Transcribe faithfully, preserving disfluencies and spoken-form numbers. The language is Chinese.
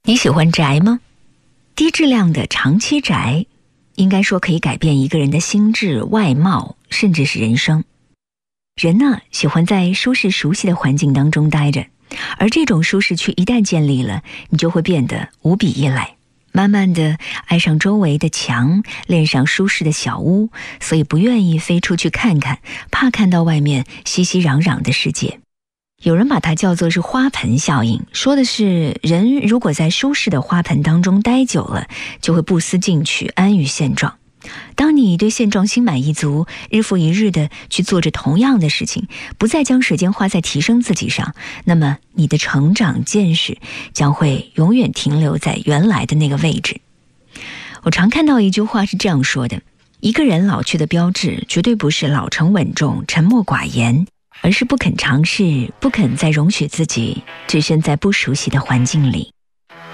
你喜欢宅吗？低质量的长期宅，应该说可以改变一个人的心智、外貌，甚至是人生。人呢，喜欢在舒适熟悉的环境当中待着，而这种舒适区一旦建立了，你就会变得无比依赖，慢慢的爱上周围的墙，恋上舒适的小屋，所以不愿意飞出去看看，怕看到外面熙熙攘攘的世界。有人把它叫做是花盆效应，说的是人如果在舒适的花盆当中待久了，就会不思进取，安于现状。当你对现状心满意足，日复一日的去做着同样的事情，不再将时间花在提升自己上，那么你的成长见识将会永远停留在原来的那个位置。我常看到一句话是这样说的：一个人老去的标志绝对不是老成稳重、沉默寡言，而是不肯尝试，不肯再容许自己置身在不熟悉的环境里。